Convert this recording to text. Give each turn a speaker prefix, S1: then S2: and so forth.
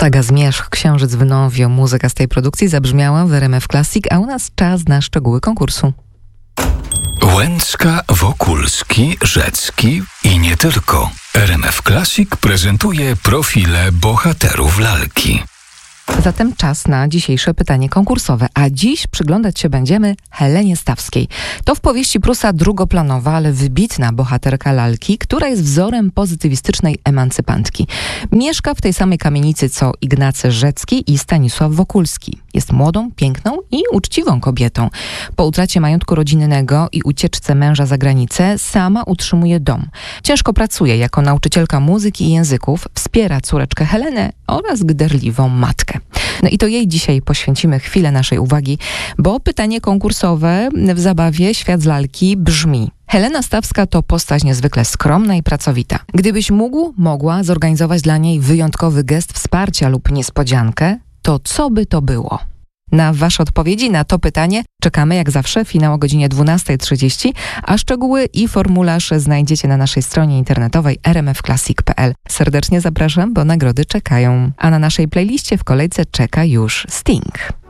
S1: Saga Zmierzch, Księżyc w Nowiu. Muzyka z tej produkcji zabrzmiała w RMF Classic, a u nas czas na szczegóły konkursu.
S2: Łęcka, Wokulski, Rzecki i nie tylko. RMF Classic prezentuje profile bohaterów lalki.
S1: Zatem czas na dzisiejsze pytanie konkursowe, a dziś przyglądać się będziemy Helenie Stawskiej. To w powieści Prusa drugoplanowa, ale wybitna bohaterka lalki, która jest wzorem pozytywistycznej emancypantki. Mieszka w tej samej kamienicy co Ignacy Rzecki i Stanisław Wokulski. Jest młodą, piękną i uczciwą kobietą. Po utracie majątku rodzinnego i ucieczce męża za granicę sama utrzymuje dom. Ciężko pracuje jako nauczycielka muzyki i języków, wspiera córeczkę Helenę oraz gderliwą matkę. No i to jej dzisiaj poświęcimy chwilę naszej uwagi, bo pytanie konkursowe w zabawie Świat z lalki brzmi: Helena Stawska to postać niezwykle skromna i pracowita. Gdybyś mogła zorganizować dla niej wyjątkowy gest wsparcia lub niespodziankę, to co by to było? Na wasze odpowiedzi na to pytanie czekamy jak zawsze, finał o godzinie 12:30, a szczegóły i formularz znajdziecie na naszej stronie internetowej rmfclassic.pl. Serdecznie zapraszam, bo nagrody czekają. A na naszej playliście w kolejce czeka już Sting.